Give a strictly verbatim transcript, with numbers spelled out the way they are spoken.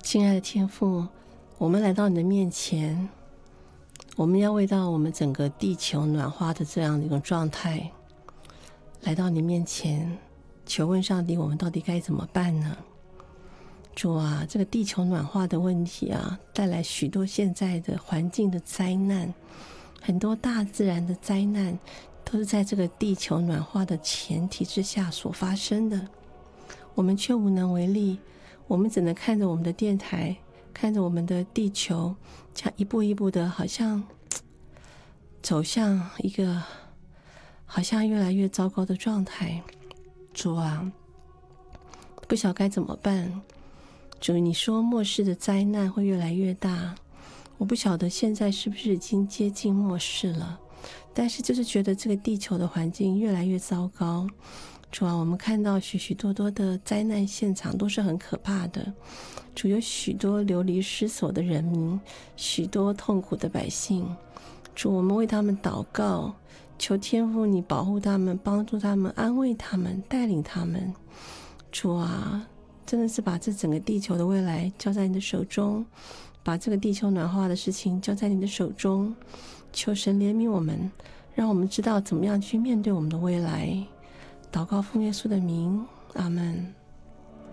亲爱的天父，我们来到你的面前，我们要为到我们整个地球暖化的这样的一种状态来到你面前，求问上帝，我们到底该怎么办呢？主啊，这个地球暖化的问题啊，带来许多现在的环境的灾难，很多大自然的灾难都是在这个地球暖化的前提之下所发生的，我们却无能为力，我们只能看着我们的电台，看着我们的地球这样一步一步的好像走向一个好像越来越糟糕的状态。主啊，不晓该怎么办。主，你说末世的灾难会越来越大，我不晓得现在是不是已经接近末世了，但是就是觉得这个地球的环境越来越糟糕。主啊，我们看到许许多多的灾难现场都是很可怕的，主，有许多流离失所的人民，许多痛苦的百姓。主，我们为他们祷告，求天父你保护他们，帮助他们，安慰他们，带领他们。主啊，真的是把这整个地球的未来交在你的手中，把这个地球暖化的事情交在你的手中，求神怜悯我们，让我们知道怎么样去面对我们的未来。祷告奉耶稣的名，阿们。